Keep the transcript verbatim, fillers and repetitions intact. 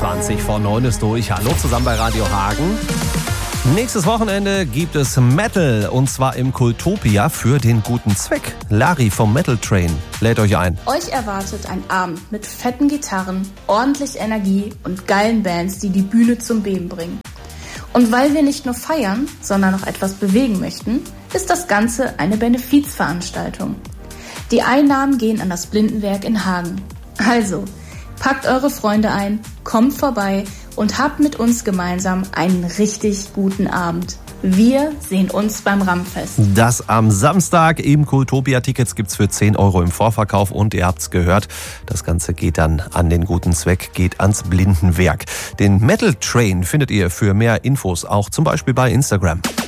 zwanzig vor neun ist durch. Hallo zusammen bei Radio Hagen. Nächstes Wochenende gibt es Metal und zwar im Kultopia für den guten Zweck. Lari vom Metal Train lädt euch ein. Euch erwartet ein Abend mit fetten Gitarren, ordentlich Energie und geilen Bands, die die Bühne zum Beben bringen. Und weil wir nicht nur feiern, sondern auch etwas bewegen möchten, ist das Ganze eine Benefizveranstaltung. Die Einnahmen gehen an das Blindenwerk in Hagen. Also, packt eure Freunde ein, kommt vorbei und habt mit uns gemeinsam einen richtig guten Abend. Wir sehen uns beim Rammfest. Das am Samstag im Kultopia. Tickets gibt's für zehn Euro im Vorverkauf und ihr habt's gehört, das Ganze geht dann an den guten Zweck, geht ans Blindenwerk. Den Metal Train findet ihr für mehr Infos auch zum Beispiel bei Instagram.